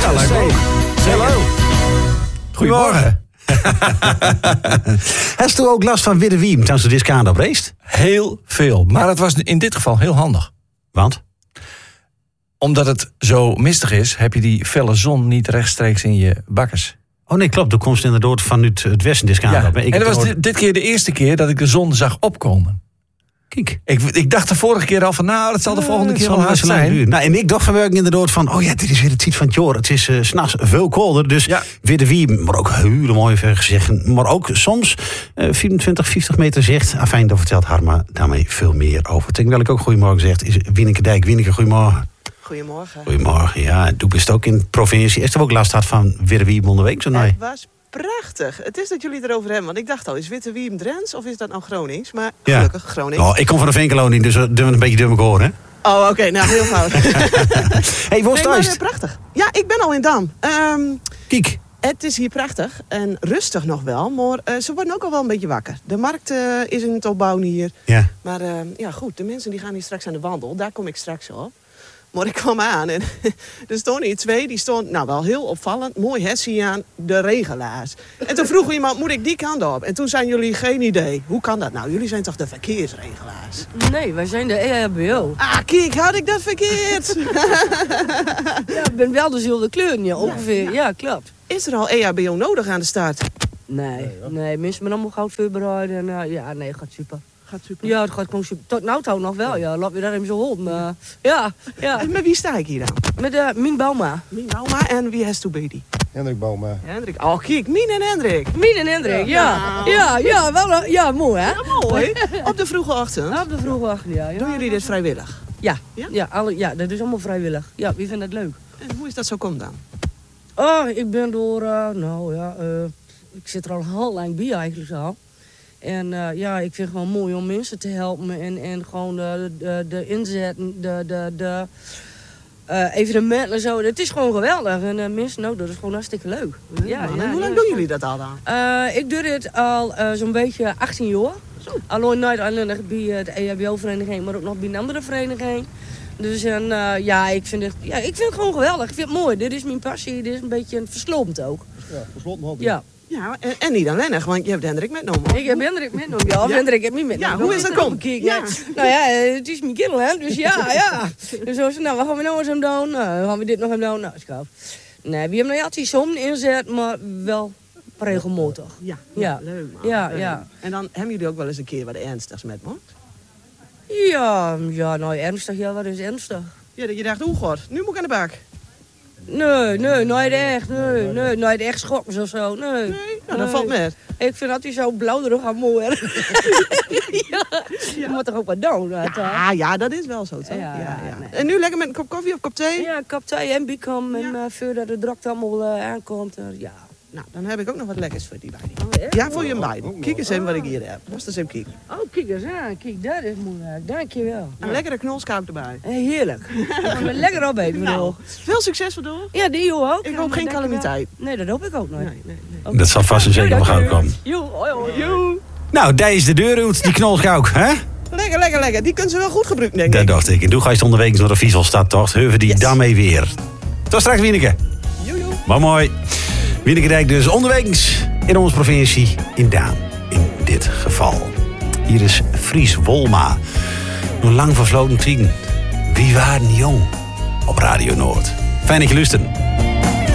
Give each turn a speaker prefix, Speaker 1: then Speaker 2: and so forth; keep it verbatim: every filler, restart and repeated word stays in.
Speaker 1: Ja, leuk mee. Hallo.
Speaker 2: Goedemorgen.
Speaker 1: Hast toen ook last van witte wiem tijdens de discount op race?
Speaker 2: Heel veel. Maar het was in dit geval heel handig.
Speaker 1: Want?
Speaker 2: Omdat het zo mistig is, heb je die felle zon niet rechtstreeks in je bakkers.
Speaker 1: Oh nee, klopt. De komst inderdaad vanuit het westen discount
Speaker 2: Ja.
Speaker 1: op. Ik
Speaker 2: En dat was
Speaker 1: hoor...
Speaker 2: dit, dit keer de eerste keer dat ik de zon zag opkomen.
Speaker 1: Kijk.
Speaker 2: Ik, ik dacht de vorige keer al van, nou, dat zal de volgende keer wel haast zijn.
Speaker 1: Nou, en ik dacht vanwerk inderdaad van, oh ja, dit is weer het tijd van het jaar. Het is uh, 's nachts veel kolder, dus
Speaker 2: Ja.
Speaker 1: witte wiem, maar ook hele mooie vergezichten. Maar ook soms uh, vierentwintig, vijftig meter zicht. Afijn, daar vertelt Harma daarmee veel meer over. Terwijl ik ook goedemorgen zegt, is Wieneke Dijk. Wieneke, goedemorgen.
Speaker 3: Goedemorgen.
Speaker 1: Goedemorgen, ja. Doe best ook in de provincie. Is er ook last had van witte wiem onderweek? Zo nee.
Speaker 3: Het was prachtig. Het is dat jullie het erover hebben. Want ik dacht al, is Witte Wiem Drents of is dat nou Gronings? Maar
Speaker 1: Ja.
Speaker 3: gelukkig Gronings.
Speaker 1: Oh, ik kom van de Vinkelonie, dus we doen het een beetje dubbel hoor, hè?
Speaker 3: Oh, oké. Okay, nou, heel fout.
Speaker 1: Hey, waar is
Speaker 3: nee, maar,
Speaker 1: thuis?
Speaker 3: uh, prachtig. Ja, ik ben al in Dam. Um,
Speaker 1: Kijk.
Speaker 3: het is hier prachtig en rustig nog wel. Maar uh, ze worden ook al wel een beetje wakker. De markt uh, is in het opbouwen hier.
Speaker 1: Ja.
Speaker 3: Maar uh, ja, goed. De mensen die gaan hier straks aan de wandel. Daar kom ik straks op. Maar ik kwam aan en er stonden hier twee, die stonden nou wel heel opvallend, mooi hessie aan, de regelaars. En toen vroeg iemand, moet ik die kant op? En toen zijn jullie geen idee. Hoe kan dat nou? Jullie zijn toch de verkeersregelaars?
Speaker 4: Nee, wij zijn de E H B O.
Speaker 3: Ah, kijk, had ik dat verkeerd?
Speaker 4: Ja, ik ben wel dezelfde kleur, ja, ongeveer. Ja, ja, klopt.
Speaker 3: Is er al E H B O nodig aan de start?
Speaker 4: Nee, nee, mensen zijn allemaal goud voorbereid en uh, ja, nee, gaat super.
Speaker 3: Gaat super.
Speaker 4: Ja, het gaat gewoon super. Tot nou toe nog wel, ja. Laat me daar even zo rond. Maar ja, ja.
Speaker 3: En met wie sta ik hier dan?
Speaker 4: Met uh, Mien Bauma.
Speaker 3: Mien Bauma en wie has to be die?
Speaker 5: Hendrik Bauma.
Speaker 3: Hendrik. Oh, kijk, Mien en Hendrik.
Speaker 4: Mien en Hendrik, ja.
Speaker 3: Ja.
Speaker 4: Ja, ja, wel, uh, ja, mooi hè.
Speaker 3: Ja, mooi. Op de vroege ochtend.
Speaker 4: Op de vroege ochtend, ja. ja.
Speaker 3: Doen jullie dit vrijwillig?
Speaker 4: Ja,
Speaker 3: Ja?
Speaker 4: ja, alle, ja, dat is allemaal vrijwillig. Ja, wie vindt dat leuk?
Speaker 3: En hoe is dat zo komt dan?
Speaker 4: Oh, ik ben door, uh, nou ja, uh, ik zit er al heel lang bij eigenlijk al. En uh, ja, ik vind het gewoon mooi om mensen te helpen en, en gewoon de, de, de inzetten, de, de, de uh, evenementen en zo. Het is gewoon geweldig. En uh, mensen, nou, dat is gewoon hartstikke leuk.
Speaker 3: Ja,
Speaker 4: ja,
Speaker 3: en
Speaker 4: ja,
Speaker 3: hoe lang
Speaker 4: ja,
Speaker 3: doen jullie dat al dan?
Speaker 4: Uh, ik doe dit al uh, zo'n beetje achttien jaar. Alleen nooit alleen bij de E H B O-vereniging, maar ook nog bij een andere vereniging. Dus en, uh, ja, ik vind het, ja, ik vind het gewoon geweldig. Ik vind het mooi. Dit is mijn passie. Dit is een beetje verslopend ook.
Speaker 5: Ja, gesloten hobby.
Speaker 4: Ja.
Speaker 3: Ja, en, en niet alleen, want je hebt Hendrik metgenomen.
Speaker 4: Ik heb Hendrik metgenomen, ja. Of
Speaker 3: Ja.
Speaker 4: Hendrik heeft mij metgenomen.
Speaker 3: Ja, hoe is dat kom?
Speaker 4: Ja.
Speaker 3: Ja.
Speaker 4: Nou ja, het is mijn kinderen, hè. Dus ja, ja. Dus zo zei, nou, wat gaan we nou eens hem doen? Nou, gaan we dit nog hem doen? Nou, schaaf. Nee, we hebben nou altijd zo'n inzet, maar wel regelmatig.
Speaker 3: Ja,
Speaker 4: Ja.
Speaker 3: leuk man.
Speaker 4: Ja,
Speaker 3: Leuk.
Speaker 4: ja.
Speaker 3: En dan hebben jullie ook wel eens een keer wat ernstigs met me?
Speaker 4: Ja, ja, nou ernstig, ja, wat is ernstig?
Speaker 3: Ja, dat je dacht, oeh god, nu moet ik aan de bak.
Speaker 4: Nee, nee, nooit echt, nee, nee, nooit echt schokken of zo, nee.
Speaker 3: Nee, nou, dat valt met.
Speaker 4: Ik vind dat hij zo blauwdruk aan mooi. Ja, je moet toch ook wat doen? Ja,
Speaker 3: Ja, ja, dat is wel zo, toch?
Speaker 4: Ja,
Speaker 3: Ja, ja.
Speaker 4: nee.
Speaker 3: En nu lekker met een kop koffie of kop thee?
Speaker 4: Ja, kap thee en bicam en
Speaker 3: Ja.
Speaker 4: uh, voordat de drakt allemaal uh, aankomt. Uh, ja.
Speaker 3: Nou, dan heb ik ook nog wat lekkers voor die bij.
Speaker 4: Oh, echt?
Speaker 3: Ja, voor je beiden. Kijk eens even wat ik hier heb. Dat is dus even kijken.
Speaker 4: Oh, kijk eens aan. Kijk, dat is moeilijk. Dankjewel.
Speaker 3: Een lekkere knolskouk erbij.
Speaker 4: Hey, heerlijk. Gaan we lekker opeten,
Speaker 3: Nou,
Speaker 4: bedoel.
Speaker 3: veel succes vandoor.
Speaker 4: Ja, die joh ook.
Speaker 3: Ik
Speaker 4: Ja,
Speaker 3: hoop
Speaker 4: maar
Speaker 3: geen
Speaker 4: dankjewel.
Speaker 3: calamiteit.
Speaker 4: Nee, dat hoop ik ook nooit.
Speaker 3: Nee, nee, nee.
Speaker 4: Oké.
Speaker 1: Dat zal vast en zeker wel gauw komen.
Speaker 4: Joe, hoi, hoi, joe.
Speaker 1: Nou, daar is de deur uit, die knolschauk, hè?
Speaker 3: Lekker, lekker, lekker. Die kunnen ze wel goed gebruiken, denk
Speaker 1: Dat
Speaker 3: ik.
Speaker 1: dacht ik. En toen ga je onderweg naar de Vieselstad, toch? Heuven die
Speaker 3: Yes.
Speaker 1: daarmee weer. Tot straks, Wieneke.
Speaker 3: Joe, joe.
Speaker 1: Maar mooi. Wieneke Dijk dus onderwegs in onze provincie, in Daan. In dit geval. Hier is Fries Wolma. Nog lang vervlogen tien. Wie waren jong? Op Radio Noord. Fijn dat je luistert.